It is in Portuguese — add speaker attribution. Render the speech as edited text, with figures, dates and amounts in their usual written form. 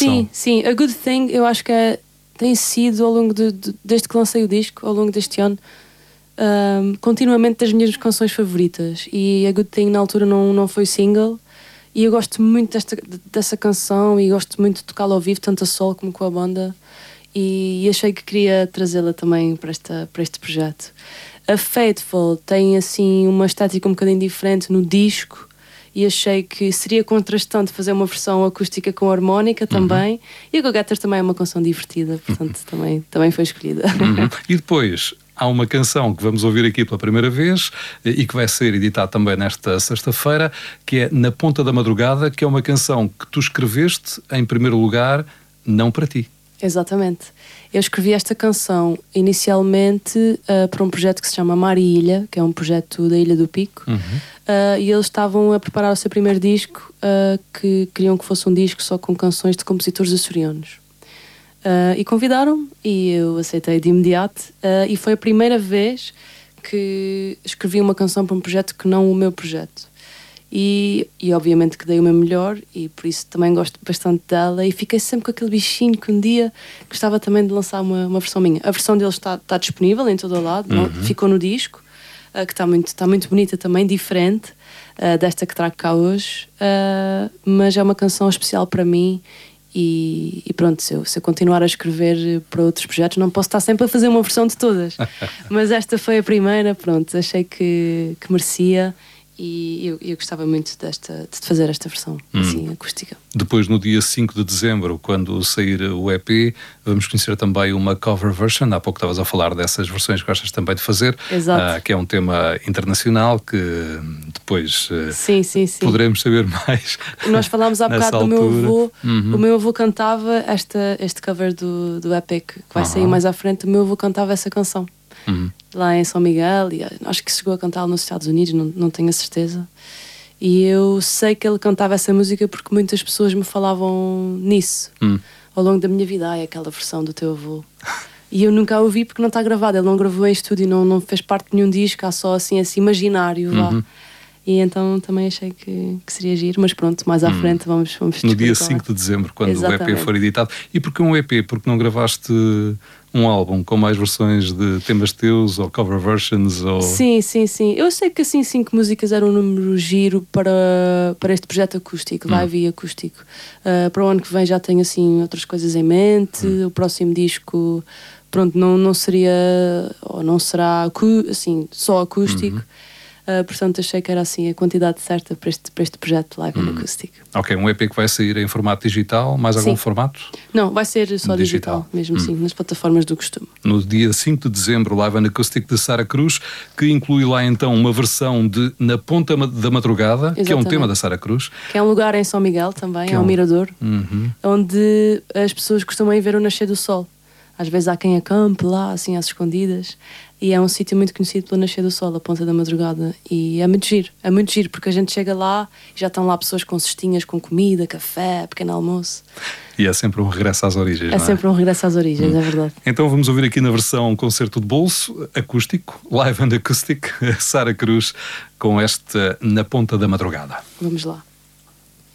Speaker 1: Sim, sim. A Good Thing eu acho que tem sido ao longo desde que lancei o disco, ao longo deste ano, continuamente das minhas canções favoritas. E a Good Thing na altura não foi single. E eu gosto muito dessa canção e gosto muito de tocá-la ao vivo, tanto a solo como com a banda. E achei que queria trazê-la também para este projeto. A Faithful tem assim uma estética um bocadinho diferente no disco e achei que seria contrastante fazer uma versão acústica com harmónica também. E a Go Getters também é uma canção divertida, portanto também foi escolhida.
Speaker 2: E depois há uma canção que vamos ouvir aqui pela primeira vez e que vai ser editada também nesta sexta-feira, que é Na Ponta da Madrugada, que é uma canção que tu escreveste em primeiro lugar, não para ti.
Speaker 1: Exatamente. Eu escrevi esta canção inicialmente para um projeto que se chama Mar e Ilha, que é um projeto da Ilha do Pico. E eles estavam a preparar o seu primeiro disco, que queriam que fosse um disco só com canções de compositores açorianos. E convidaram-me e eu aceitei de imediato. E foi a primeira vez que escrevi uma canção para um projeto que não o meu projeto. E obviamente que dei o meu melhor e por isso também gosto bastante dela e fiquei sempre com aquele bichinho que um dia gostava também de lançar uma versão minha. A versão deles está disponível em todo o lado, ficou no disco, que está muito bonita também, diferente desta que trago cá hoje, mas é uma canção especial para mim. E pronto, se eu continuar a escrever para outros projetos não posso estar sempre a fazer uma versão de todas. Mas esta foi a primeira, pronto, achei que merecia. E eu gostava muito de fazer esta versão assim, acústica.
Speaker 2: Depois, no dia 5 de dezembro, quando sair o EP, vamos conhecer também uma cover version. Há pouco estavas a falar dessas versões que gostas também de fazer.
Speaker 1: Exato.
Speaker 2: Que é um tema internacional que depois
Speaker 1: sim.
Speaker 2: poderemos saber mais.
Speaker 1: Nós falámos há bocado do meu avô. O meu avô cantava este cover do EP que vai sair mais à frente. O meu avô cantava essa canção. Lá em São Miguel, e acho que chegou a cantá-la nos Estados Unidos, não tenho a certeza. E eu sei que ele cantava essa música porque muitas pessoas me falavam nisso ao longo da minha vida. Aquela versão do teu avô. E eu nunca a ouvi porque não está gravada. Ele não gravou em estúdio, não fez parte de nenhum disco, há só assim esse imaginário lá. E então também achei que seria giro, mas pronto, mais à frente vamos
Speaker 2: no dia 5 de dezembro, quando o EP for editado. E porquê um EP? Porque não gravaste um álbum com mais versões de temas teus ou cover versions? Ou...
Speaker 1: Sim. Eu sei que assim 5 músicas era um número giro para este projeto acústico, live e acústico. Para o ano que vem já tenho assim outras coisas em mente. O próximo disco, pronto, não seria ou não será assim, só acústico. Portanto achei que era assim a quantidade certa para este projeto Live and Acoustic.
Speaker 2: Ok, um EP que vai sair em formato digital, mais algum formato?
Speaker 1: Não, vai ser só digital mesmo assim, nas plataformas do costume.
Speaker 2: No dia 5 de dezembro, Live and Acoustic de Sara Cruz, que inclui lá então uma versão de Na Ponta da Madrugada. Exatamente. Que é um tema da Sara Cruz.
Speaker 1: Que é um lugar em São Miguel também, é um mirador, onde as pessoas costumam ir ver o nascer do sol. Às vezes há quem acampe lá, assim, às escondidas. E é um sítio muito conhecido pelo nascer do sol, a Ponta da Madrugada. E é muito giro, porque a gente chega lá e já estão lá pessoas com cestinhas, com comida, café, pequeno almoço.
Speaker 2: E é sempre um regresso às origens,
Speaker 1: não é? É sempre um regresso às origens, é verdade.
Speaker 2: Então vamos ouvir aqui na versão concerto de bolso, acústico, Live and Acoustic, Sara Cruz, com este Na Ponta da Madrugada.
Speaker 1: Vamos lá.